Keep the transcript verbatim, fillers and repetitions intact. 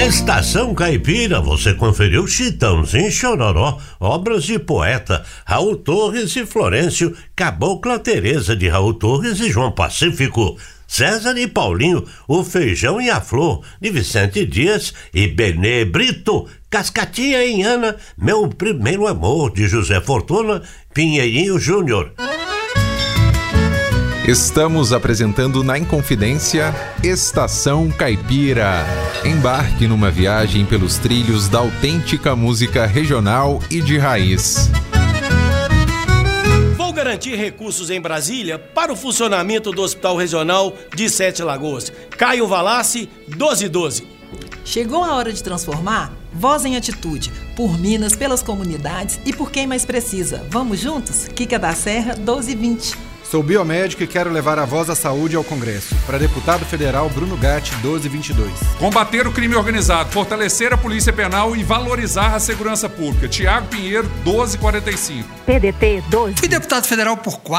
Estação Caipira, você conferiu Chitãozinho e Chororó, obras de poeta Raul Torres e Florencio, Cabocla Teresa de Raul Torres e João Pacífico, César e Paulinho, O Feijão e a Flor de Vicente Dias e Benê Brito, Cascatinha e Ana, Meu Primeiro Amor de José Fortuna, Pinheirinho Júnior. Estamos apresentando na Inconfidência Estação Caipira. Embarque numa viagem pelos trilhos da autêntica música regional e de raiz. Vou garantir recursos em Brasília para o funcionamento do Hospital Regional de Sete Lagoas. Caio Valassi, doze doze. Chegou a hora de transformar? Voz em atitude. Por Minas, pelas comunidades e por quem mais precisa. Vamos juntos? Kika da Serra, doze vinte. Sou biomédico e quero levar a voz da saúde ao Congresso. Para deputado federal, Bruno Gatti, doze vinte e dois. Combater o crime organizado, fortalecer a polícia penal e valorizar a segurança pública. Tiago Pinheiro, doze quarenta e cinco. P D T, doze. Fui deputado federal por quatro.